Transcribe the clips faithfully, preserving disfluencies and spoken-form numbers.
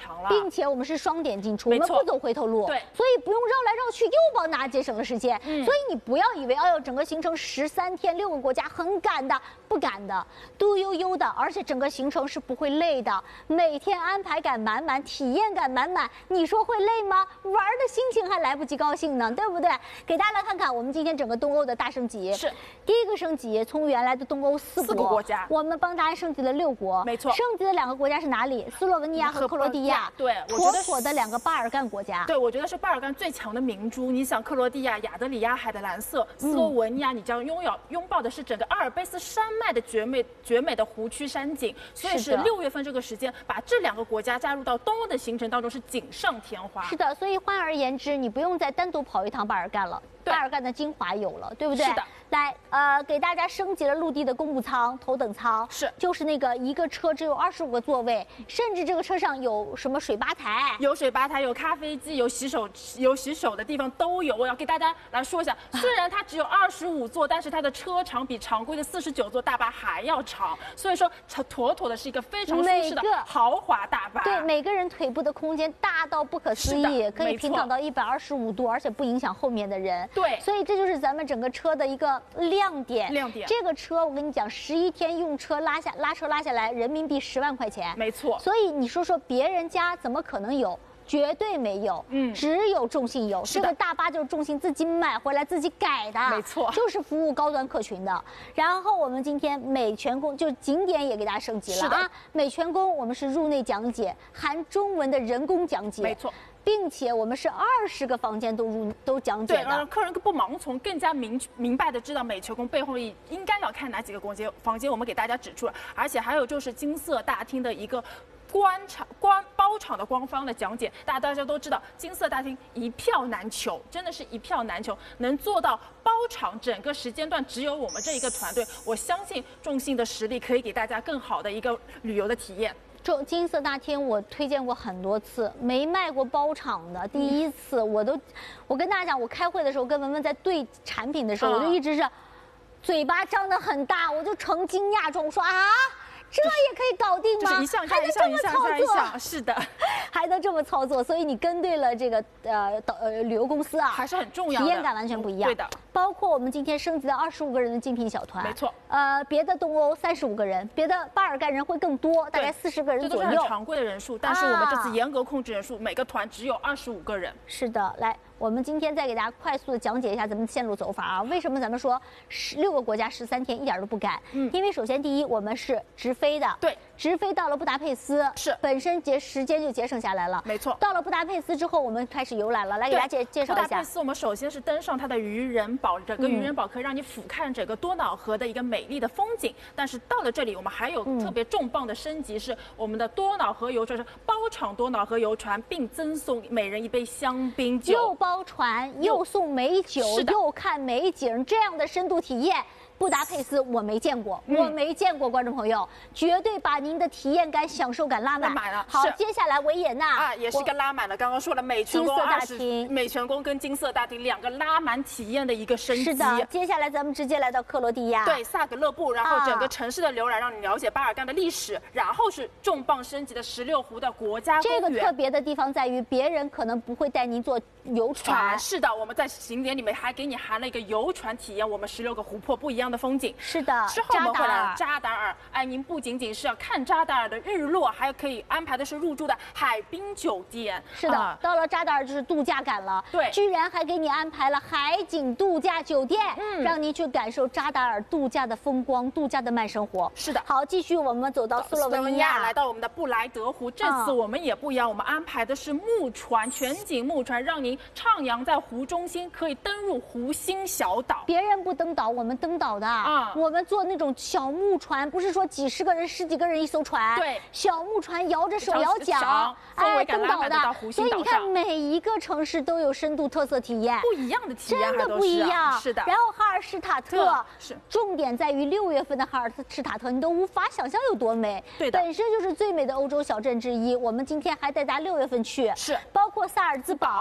长了， 并且我们是双点进出，我们不走回头路， 对， 所以不用绕来绕去，又帮大家节省了时间。嗯，所以你不要以为哎呦整个行程十三天六个国家很赶的，不赶的，嘟悠悠的，而且整个行程是不会累的，每天安排感满满，体验感满满，你说会累吗？玩的心情还来不及高兴呢，对不对？给大家来看看我们今天整个东欧的大升级，是第一个升级，从原来的东欧四国，四个国家，我们帮大家升级了六国，没错，升级的两个国家是哪里？斯洛文尼亚和克罗地亚，对，妥妥的两个巴尔干国家。 对，我觉得是巴尔干最强的明珠。你想，克罗地亚亚得里亚海的蓝色，斯洛文尼亚你将拥有拥抱的是整个阿尔卑斯山脉的绝美绝美的湖区山景，所以是六月份这个时间，把这两个国家加入到东欧的行程当中是锦上添花。 是的，所以换而言之，你不用再单独跑一趟巴尔干了。巴尔干的精华有了，对不对？是的。来，呃，给大家升级了陆地的公务舱、头等舱，是，就是那个一个车只有二十五个座位，甚至这个车上有什么水吧台， 有水吧台，有咖啡机，有洗手有洗手的地方都有。我要给大家来说一下，虽然它只有二十五座，但是它的车长比常规的四十九座大巴还要长，所以说妥妥的是一个非常舒适的豪华大巴。 对，每个人腿部的空间大到不可思议，可以平躺到一百二十五度，而且不影响后面的人。对，所以这就是咱们整个车的一个亮点。亮点，这个车我跟你讲，十一天用车拉下拉车拉下来，人民币十万块钱。没错。所以你说说别人家怎么可能有？绝对没有，嗯，只有众信有。这个大巴就是众信自己买回来自己改的，没错，就是服务高端客群的。然后我们今天美泉宫就是景点也给大家升级了啊，美泉宫我们是入内讲解，含中文的人工讲解，没错。并且我们是二十个房间都入都讲解的， 对，让客人不盲从，更加明明白的知道美泉宫背后应该要看哪几个房间，房间我们给大家指出了，而且还有就是金色大厅的一个观场光包场的官方的讲解，大家大家都知道金色大厅一票难求，真的是一票难求，能做到包场整个时间段只有我们这一个团队，我相信众信的实力可以给大家更好的一个旅游的体验。 这金色大厅我推荐过很多次，没卖过包场的，第一次我都，我跟大家讲，我开会的时候跟文文在对产品的时候，我就一直是嘴巴张得很大，我就呈惊讶状，我说啊。这也可以搞定吗？ 就是一项加一项，一项加一项，是的， 还能这么操作，所以你跟对了这个呃导呃旅游公司啊， 还是很重要的， 体验感完全不一样。对的，包括我们今天升级到二十五个人的精品小团， 没错。 呃，别的东欧三十五个人，别的巴尔干人会更多，大概四十个人左右。 这都是很常规的人数，但是我们这次严格控制人数，每个团只有二十五个人。 是的，来。我们今天再给大家快速的讲解一下咱们的线路走法啊。为什么咱们说十六个国家十三天一点都不赶？嗯，因为首先第一，我们是直飞的，对，直飞到了布达佩斯，是本身节时间就节省下来了，没错。到了布达佩斯之后，我们开始游览了，来给大家介介绍一下。 布达佩斯，我们首先是登上它的渔人堡，整个渔人堡可以让你俯瞰整个多瑙河的一个美丽的风景。但是到了这里，我们还有特别重磅的升级，是我们的多瑙河游船是包场多瑙河游船，并赠送每人一杯香槟酒。 包船又送美酒，又看美景，这样的深度体验。布达佩斯我没见过，嗯、我没见过，观众朋友，绝对把您的体验感、享受感拉满。 满了。 好，接下来维也纳啊，也是一个拉满了。刚刚说了，美泉宫二十，美泉宫跟金色大厅两个拉满体验的一个升级。 是的，接下来咱们直接来到克罗地亚， 对，萨格勒布，然后整个城市的浏览，让你了解巴尔干的历史，然后是重磅升级的十六湖的国家公园。 这个特别的地方在于，别人可能不会带您坐游船。 是的，我们在景点里面还给你含了一个游船体验，我们十六个湖泊不一样的风景。 是的。 之后我们会来扎达尔，哎，您不仅仅是要看扎达尔的日落，还可以安排的是入住的海滨酒店。 是的，啊、到了扎达尔就是度假感了。对，居然还给你安排了海景度假酒店，嗯，让您去感受扎达尔度假的风光、度假的慢生活。是的，好，继续我们走到斯洛文尼亚， 来到我们的布莱德湖。这次我们也不一样，我们安排的是木船，全景木船，让您徜徉在湖中心，可以登入湖心小岛。 别人不登岛，我们登岛的啊，我们。坐那种小木船，不是说几十个人、十几个人一艘船，对，小木船摇着手摇桨，哎，登岛的。所以你看，每一个城市都有深度特色体验， 不一样的体验， 真的不一样。 是的。 然后哈尔施塔特，是重点在于六月份的哈尔施塔特，你都无法想象有多美。对的，本身就是最美的欧洲小镇之一。我们今天还带大家六月份去，是包括萨尔兹堡。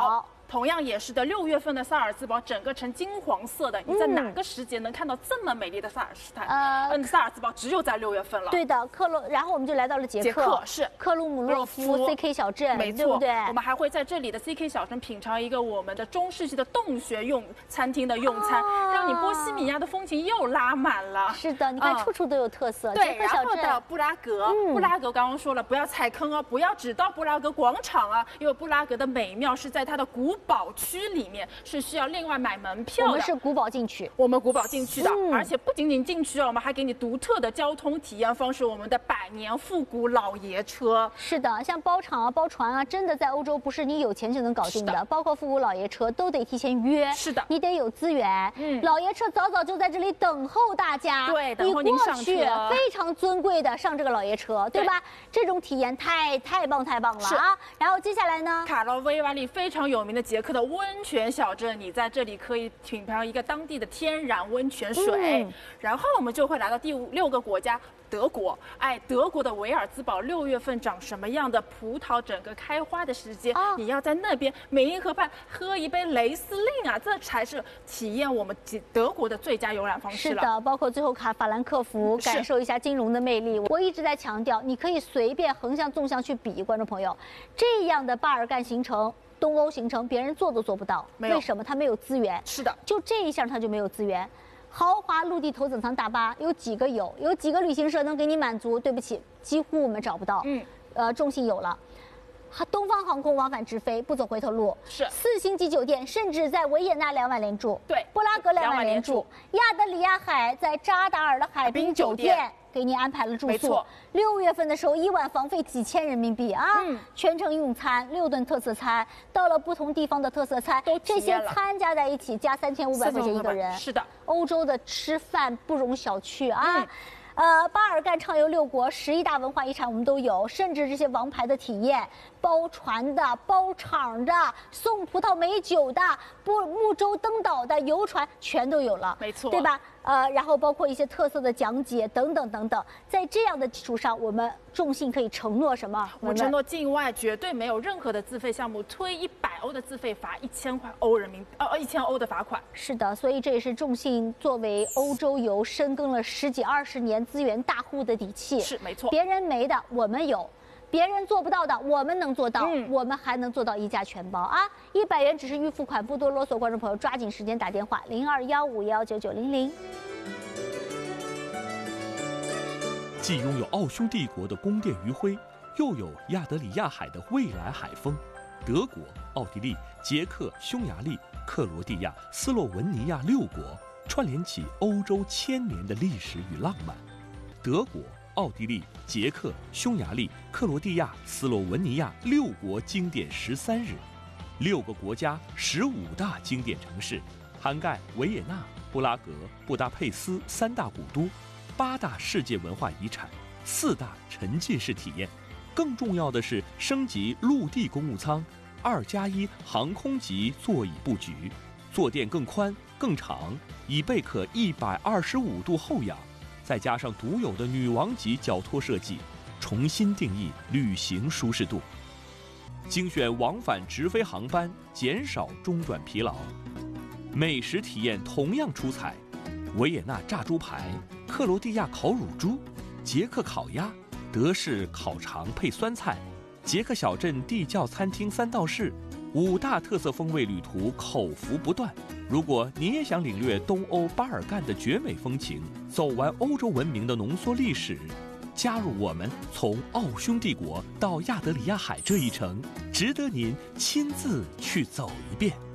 同样也是的，六月份的萨尔兹堡整个呈金黄色的，你在哪个时节能看到这么美丽的萨尔斯坦？呃，嗯，萨尔兹堡只有在六月份了。 对的，克洛，然后我们就来到了捷克， 捷克是克鲁姆洛夫 C K 小镇， 没错， 对不对？ 我们还会在这里的 C K 小镇品尝一个我们的中世纪的洞穴用餐厅的用餐，哦、让你波西米亚的风情又拉满了。 是的，你看、嗯、处处都有特色。 对，然后到布拉格，嗯、布拉格刚刚说了，不要踩坑哦，不要只到布拉格广场啊，因为布拉格的美妙是在它的古堡区里面，是需要另外买门票的。 我们是古堡进去， 我们古堡进去的，嗯、而且不仅仅进去哦，我们还给你独特的交通体验方式，我们的百年复古老爷车。 是的，像包场啊、包船啊，真的在欧洲不是你有钱就能搞定的，包括复古老爷车都得提前约。 是的， 你得有资源。嗯，老爷车早早就在这里等候大家。 对，等候您上车。 你过去非常尊贵的上这个老爷车，对吧？这种体验太太棒太棒了啊！然后接下来呢， 卡洛维瓦里非常有名的捷克的温泉小镇，你在这里可以品尝一个当地的天然温泉水。嗯、然后我们就会来到第五六个国家。德国，哎，德国的维尔兹堡六月份长什么样的葡萄整个开花的时间，哦、你要在那边美因河畔喝一杯雷司令啊，这才是体验我们德国的最佳游览方式了。 是的，包括最后卡法兰克福，感受一下金融的魅力。我一直在强调，你可以随便横向纵向去比，观众朋友，这样的巴尔干行程。东欧行程别人做都做不到，为什么？他没有资源。 是的， 就这一项他就没有资源。豪华陆地头等舱大巴有几个有？有几个旅行社能给你满足？对不起，几乎我们找不到。嗯，呃，众信有了。东方航空往返直飞，不走回头路。 是四星级酒店，甚至在维也纳两晚连住。 对， 布拉格两晚连住。亚得里亚海在扎达尔的海滨酒店给你安排了住宿。没错。六月份的时候，一晚房费几千人民币啊！嗯，全程用餐，六顿特色餐，到了不同地方的特色餐，这些餐加在一起加三千五百块钱一个人。 是的， 欧洲的吃饭不容小觑啊。嗯呃，巴尔干畅游六国，十一大文化遗产我们都有，甚至这些王牌的体验，包船的、包场的、送葡萄美酒的、不木舟登岛的游船，全都有了， 没错， 对吧？呃，然后包括一些特色的讲解等等等等，在这样的基础上，我们众信可以承诺什么？ 我承诺境外绝对没有任何的自费项目，推一百欧的自费罚一千块欧人民呃一千欧的罚款。 是的，所以这也是众信作为欧洲游深耕了十几二十年资源大户的底气。 是没错， 别人没的我们有。别人做不到的，我们能做到，嗯、我们还能做到一价全包啊！一百元只是预付款，不多啰嗦，观众朋友抓紧时间打电话零二幺五幺九九零零。 既拥有奥匈帝国的宫殿余晖，又有亚得里亚海的蔚蓝海风，德国、奥地利、捷克、匈牙利、克罗地亚、斯洛文尼亚六国串联起欧洲千年的历史与浪漫。德国、奥地利、捷克、匈牙利、克罗地亚、斯洛文尼亚六国经典十三日，六个国家十五大经典城市，涵盖维也纳、布拉格、布达佩斯三大古都，八大世界文化遗产，四大沉浸式体验。更重要的是升级陆地公务舱，二加一航空级座椅布局，坐垫更宽更长，椅背可一百二十五度后仰。再加上独有的女王级脚托设计，重新定义旅行舒适度。精选往返直飞航班，减少中短疲劳。美食体验同样出彩，维也纳炸猪排、克罗地亚烤乳猪、捷克烤鸭、德式烤肠配酸菜、捷克小镇地窖餐厅三道式，五大特色风味旅途口福不断。如果您也想领略东欧巴尔干的绝美风情，走完欧洲文明的浓缩历史，加入我们从奥匈帝国到亚得里亚海这一程，值得您亲自去走一遍。